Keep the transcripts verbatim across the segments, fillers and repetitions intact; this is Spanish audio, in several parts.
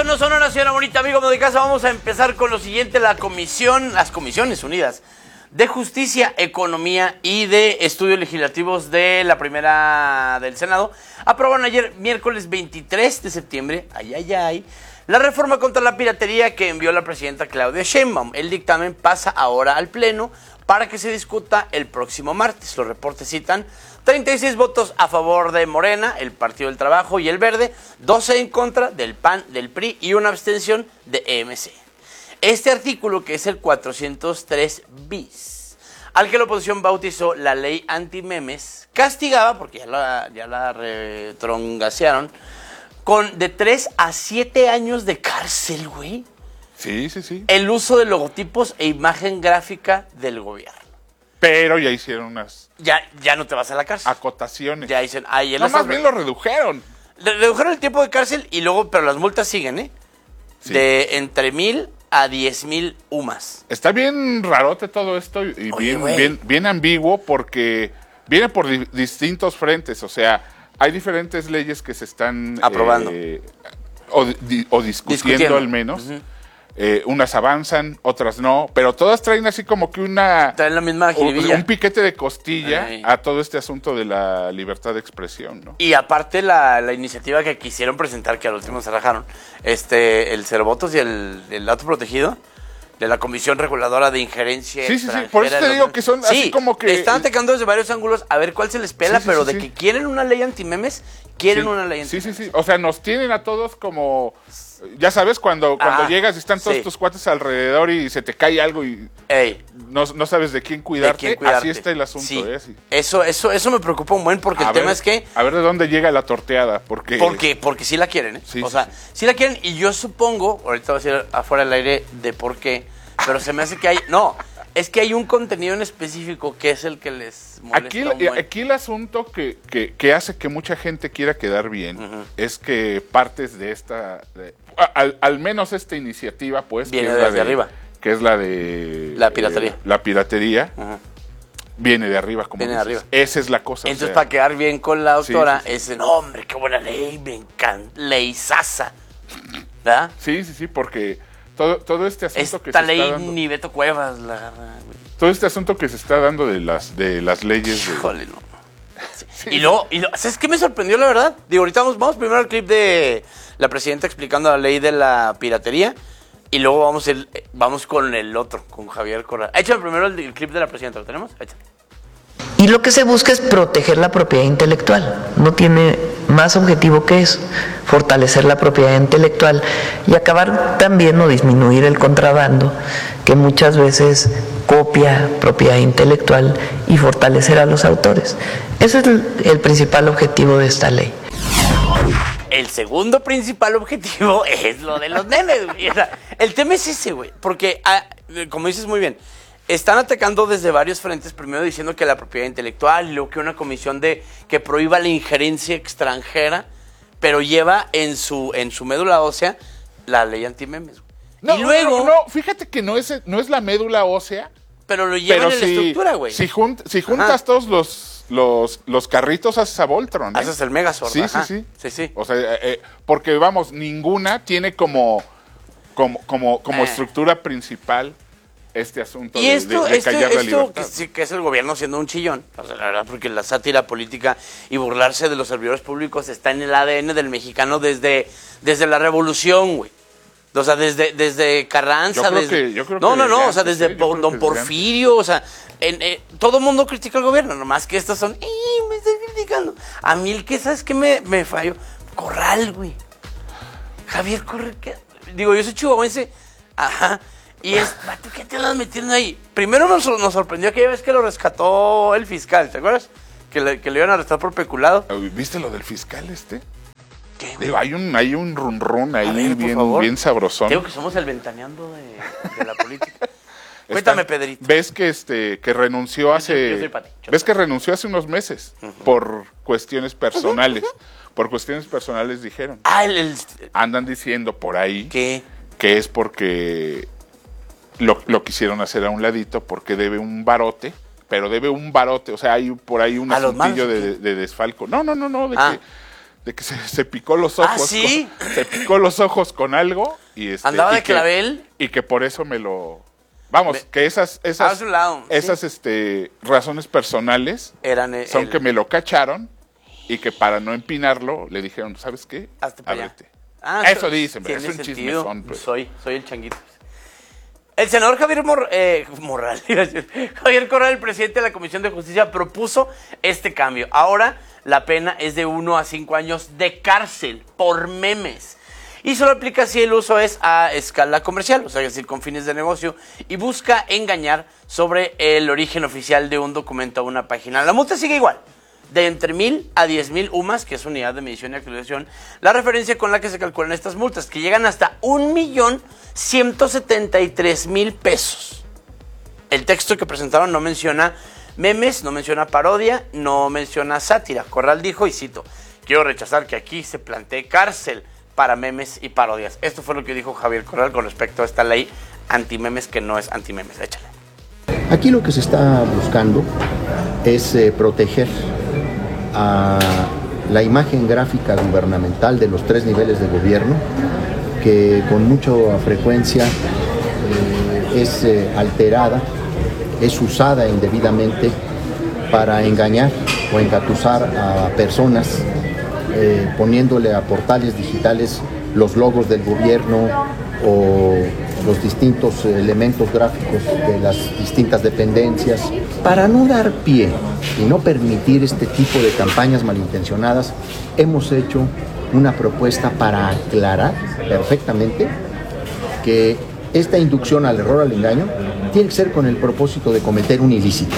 no Sonora, señora bonita, amigo de casa. Vamos a empezar con lo siguiente. La comisión, las Comisiones Unidas de Justicia, Economía y de Estudios Legislativos de la primera del Senado aprobaron ayer, miércoles veintitrés de septiembre, ay, ay, ay, la reforma contra la piratería que envió la presidenta Claudia Sheinbaum. El dictamen pasa ahora al Pleno para que se discuta el próximo martes. Los reportes citan treinta y seis votos a favor de Morena, el Partido del Trabajo y el Verde, doce en contra del P A N, del P R I y una abstención de E M C. Este artículo, que es el cuatrocientos tres bis, al que la oposición bautizó la ley antimemes, castigaba, porque ya la, ya la retrongasearon, con de tres a siete años de cárcel, güey. Sí, sí, sí. El uso de logotipos e imagen gráfica del gobierno. Pero ya hicieron unas... Ya, ya no te vas a la cárcel. Acotaciones. Ya dicen, ay, él no, más bien lo redujeron. Le redujeron el tiempo de cárcel y luego, pero las multas siguen, ¿eh? Sí. De entre mil a diez mil U M A S. Está bien rarote todo esto y Oye, bien, bien, bien ambiguo porque viene por di- distintos frentes. O sea, hay diferentes leyes que se están... aprobando. Eh, o, di- o discutiendo, discutiendo al menos. Uh-huh. Eh, unas avanzan, otras no, pero todas traen así como que una... Traen la misma jiribilla. Un piquete de costilla Ay. a todo este asunto de la libertad de expresión, ¿no? Y aparte la, la iniciativa que quisieron presentar, que al último se rajaron, este, el cero votos y el, el dato protegido de la Comisión Reguladora de Injerencia Sí, sí, sí, por eso te digo que son sí, así como que... están atacando desde varios ángulos a ver cuál se les pela, sí, sí, pero sí, de sí. que quieren una ley antimemes, quieren sí, una ley sí, antimemes. sí, sí, o sea, nos tienen a todos como... Ya sabes, cuando, cuando ah, llegas y están todos sí. tus cuates alrededor y se te cae algo y Ey, no, no sabes de quién cuidarte, de quién cuidarte. Así está el asunto. Sí. ¿eh? Sí. Eso, eso, eso me preocupa un buen porque a el ver, tema es que... A ver de dónde llega la torteada, porque... Porque, porque sí la quieren, ¿eh? Sí, o sea, sí. sí la quieren y yo supongo, ahorita voy a decir afuera del aire de por qué, pero se me hace que hay... No, es que hay un contenido en específico que es el que les molesta Aquí, un buen. aquí el asunto que, que, que hace que mucha gente quiera quedar bien uh-huh. es que partes de esta... De, al, al menos esta iniciativa, pues... Viene que es desde la de, arriba. Que es la de... La piratería. Eh, la piratería. Uh-huh. Viene de arriba, como Viene de dices. arriba. Esa es la cosa. Entonces, o sea, para quedar bien con la autora, sí, sí, sí. es, no, hombre, qué buena ley, me encanta, ley sasa, ¿verdad? Sí, sí, sí, porque todo, todo este asunto Esta que se ley está dando... ni Beto Cuevas la agarra, güey. Todo este asunto que se está dando de las, de las leyes... De, Híjole, no. Sí. Sí. Y luego, y lo, ¿sabes qué me sorprendió, la verdad? Digo, ahorita vamos, vamos primero al clip de la presidenta explicando la ley de la piratería y luego vamos el, vamos con el otro, con Javier Corral. Échame primero el, el clip de la presidenta, ¿lo tenemos? Échame. Y lo que se busca es proteger la propiedad intelectual. No tiene más objetivo que eso, fortalecer la propiedad intelectual y acabar también o disminuir el contrabando que muchas veces copia propiedad intelectual y fortalecer a los autores. Ese es el, el principal objetivo de esta ley. El segundo principal objetivo es lo de los memes, güey. O sea, el tema es ese, güey, porque, ah, como dices muy bien, están atacando desde varios frentes, primero diciendo que la propiedad intelectual y luego que una comisión de que prohíba la injerencia extranjera, pero lleva en su en su médula ósea la ley antimemes. No, y luego, no, no, fíjate que no es, no es la médula ósea, pero lo llevan pero en si, la estructura, güey. Si, jun, si juntas Ajá. todos los, los, los carritos, haces a Voltron. ¿eh? Haces el Megazord. Sí, Ajá. sí, sí, sí, sí. O sea, eh, porque vamos, ninguna tiene como, como, como, como eh. estructura principal este asunto y de, esto, de, de esto, callar la esto libertad. Que, sí, que es el gobierno siendo un chillón, o sea, la verdad, porque la sátira política y burlarse de los servidores públicos está en el A D N del mexicano desde, desde la revolución, güey. O sea, desde, desde Carranza. Yo creo desde, que, yo creo no, que no, no, antes, o sea, desde ¿eh? por, Don Porfirio, o sea, en, eh, todo el mundo critica al gobierno, nomás que estos son, ¡y me estoy criticando! A mí el que, ¿sabes qué me, me falló? Corral, güey. Javier Corral, ¿qué? Digo, yo soy chihuahuense, ajá. Y es, ¿qué te andas metiendo ahí? Primero nos, nos sorprendió aquella vez que lo rescató el fiscal, ¿te acuerdas? Que le, que le iban a arrestar por peculado. ¿Viste lo del fiscal este? ¿Qué? Digo, hay un, hay un run run ahí ver, bien, bien sabrosón. Digo que somos el ventaneando de, de la política. Cuéntame, Pedrito. ¿Ves que este que renunció hace yo soy Pati, yo ves que renunció hace unos meses uh-huh. por cuestiones personales? Uh-huh. Por cuestiones personales dijeron. Ah, el, el... Andan diciendo por ahí ¿Qué? que es porque lo, lo quisieron hacer a un ladito porque debe un barote, pero debe un barote, o sea, hay por ahí un asuntillo de, de desfalco. No, no, no, no, de ah. que de que se, se picó los ojos. ¿Ah, sí? Con, se picó los ojos con algo y este, ¿Andaba y de que, clavel? Y que por eso me lo... Vamos, Me, que esas esas, a su lado, esas sí. este, razones personales Eran el, son el, que me lo cacharon y que para no empinarlo le dijeron, ¿sabes qué? Hazte para allá. Ábrete. Ah, eso dicen, tiene es un sentido. chismezón. Pues. Soy, soy el changuito. El senador Javier Mor eh, Morral, Javier Corral, el presidente de la Comisión de Justicia, propuso este cambio. Ahora la pena es de uno a cinco años de cárcel por memes. Y solo aplica si el uso es a escala comercial, o sea, es decir, con fines de negocio, y busca engañar sobre el origen oficial de un documento o una página. La multa sigue igual, de entre mil a diez mil U M A S, que es unidad de medición y actualización, la referencia con la que se calculan estas multas, que llegan hasta un millón ciento setenta y tres mil pesos. El texto que presentaron no menciona memes, no menciona parodia, no menciona sátira. Corral dijo, y cito, quiero rechazar que aquí se plantee cárcel para memes y parodias. Esto fue lo que dijo Javier Corral con respecto a esta ley anti-memes, que no es anti-memes. Échale. Aquí lo que se está buscando es eh, proteger a la imagen gráfica gubernamental de los tres niveles de gobierno, que con mucha frecuencia eh, es eh, alterada, es usada indebidamente para engañar o engatusar a personas, eh, poniéndole a portales digitales los logos del gobierno o los distintos elementos gráficos de las distintas dependencias. Para no dar pie y no permitir este tipo de campañas malintencionadas, hemos hecho una propuesta para aclarar perfectamente que esta inducción al error, al engaño, tiene que ser con el propósito de cometer un ilícito.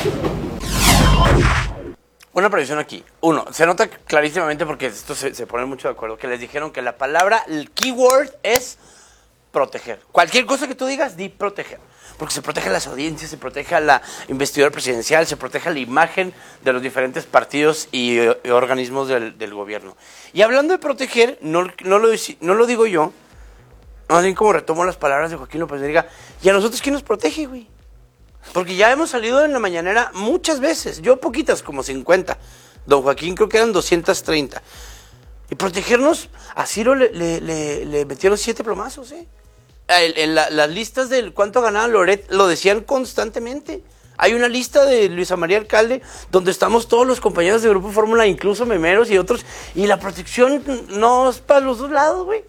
Una previsión aquí. Uno, se nota clarísimamente, porque esto se, se pone mucho de acuerdo, que les dijeron que la palabra, el keyword es proteger. Cualquier cosa que tú digas, di proteger. Porque se protege a las audiencias, se protege a la investidura presidencial, se protege a la imagen de los diferentes partidos y, y organismos del, del gobierno. Y hablando de proteger, no, no, lo, no lo digo yo, más bien como retomo las palabras de Joaquín López Dóriga, ¿y a nosotros quién nos protege, güey? Porque ya hemos salido en la mañanera muchas veces, yo poquitas, como cincuenta. Don Joaquín creo que eran doscientos treinta. Y protegernos, a Ciro le, le, le, le metieron siete plomazos, ¿eh? En, en la, las listas del cuánto ganaba Loret lo decían constantemente. Hay una lista de Luisa María Alcalde donde estamos todos los compañeros de Grupo Fórmula, incluso memeros y otros, y la protección no es para los dos lados, güey.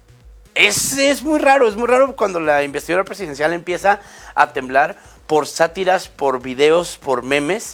Es, es muy raro, es muy raro cuando la investidura presidencial empieza a temblar por sátiras, por videos, por memes,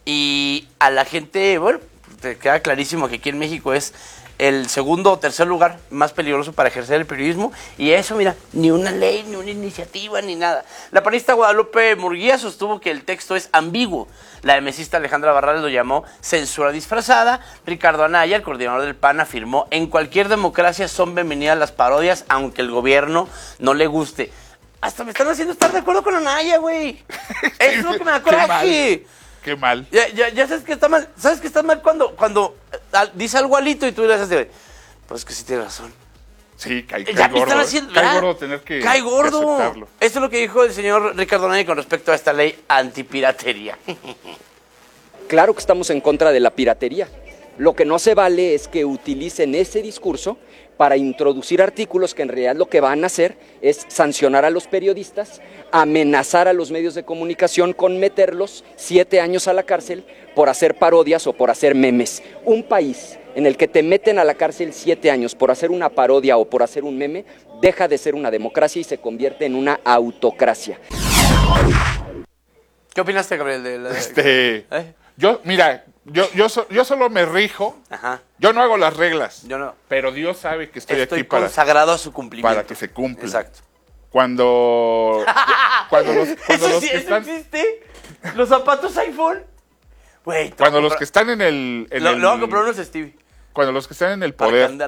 y a la gente, bueno, te queda clarísimo que aquí en México es el segundo o tercer lugar más peligroso para ejercer el periodismo, y eso, mira, ni una ley, ni una iniciativa, ni nada. La panista Guadalupe Murguía sostuvo que el texto es ambiguo. La emesista Alejandra Barrales lo llamó censura disfrazada. Ricardo Anaya, el coordinador del P A N, afirmó, en cualquier democracia son bienvenidas las parodias, aunque el gobierno no le guste. Hasta me están haciendo estar de acuerdo con Anaya, güey. Es lo que me da coraje. Qué mal. Ya, ya, ya sabes que está mal. ¿Sabes que está mal cuando, cuando a, dice algo alito y tú le haces de, pues que sí tiene razón? Sí, cae, cae ya me gordo. están haciendo, cae ya, gordo tener que cae gordo. que aceptarlo. Esto es lo que dijo el señor Ricardo Anaya con respecto a esta ley antipiratería. Claro que estamos en contra de la piratería. Lo que no se vale es que utilicen ese discurso para introducir artículos que en realidad lo que van a hacer es sancionar a los periodistas, amenazar a los medios de comunicación con meterlos siete años a la cárcel por hacer parodias o por hacer memes. Un país en el que te meten a la cárcel siete años por hacer una parodia o por hacer un meme, deja de ser una democracia y se convierte en una autocracia. ¿Qué opinaste, Gabriel? De la, Este, ¿eh? yo, mira, yo, yo, so, yo solo me rijo. Ajá. Yo no hago las reglas. Yo no. Pero Dios sabe que estoy, Estoy aquí para, consagrado a su cumplimiento. para que se cumpla. Exacto. Cuando, cuando los, cuando ¿Eso los sí, que eso están, existe? ¿Los zapatos iPhone? Güey, cuando los que están en el, en lo, el lo voy a comprar unos Stevie. cuando los que están en el Para que poder ande